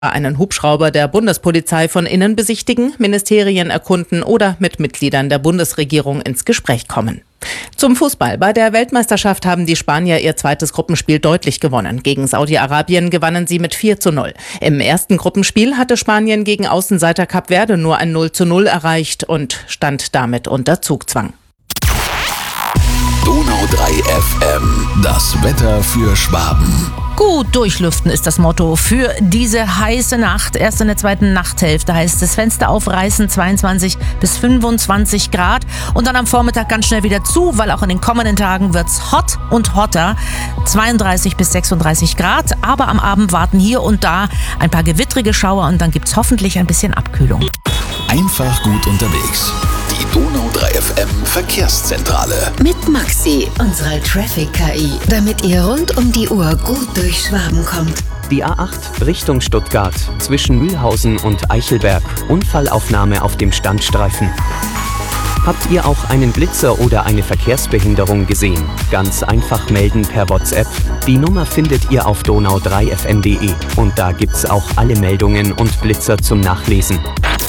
einen Hubschrauber der Bundespolizei von innen besichtigen, Ministerien erkunden oder mit Mitgliedern der Bundesregierung ins Gespräch kommen. Zum Fußball. Bei der Weltmeisterschaft haben die Spanier ihr zweites Gruppenspiel deutlich gewonnen. Gegen Saudi-Arabien gewannen sie mit 4:0. Im ersten Gruppenspiel hatte Spanien gegen Außenseiter Kap Verde nur ein 0:0 erreicht und stand damit unter Zugzwang. Donau 3 FM. Das Wetter für Schwaben. Gut durchlüften ist das Motto für diese heiße Nacht. Erst in der zweiten Nachthälfte heißt es Fenster aufreißen, 22 bis 25 Grad. Und dann am Vormittag ganz schnell wieder zu, weil auch in den kommenden Tagen wird's hot und hotter. 32 bis 36 Grad. Aber am Abend warten hier und da ein paar gewittrige Schauer und dann gibt's hoffentlich ein bisschen Abkühlung. Einfach gut unterwegs. Die Donau 3 FM Verkehrszentrale. Mit Maxi, unserer Traffic-KI, damit ihr rund um die Uhr gut durch Schwaben kommt. Die A8 Richtung Stuttgart zwischen Mühlhausen und Eichelberg. Unfallaufnahme auf dem Standstreifen. Habt ihr auch einen Blitzer oder eine Verkehrsbehinderung gesehen? Ganz einfach melden per WhatsApp. Die Nummer findet ihr auf donau3fm.de und da gibt's auch alle Meldungen und Blitzer zum Nachlesen.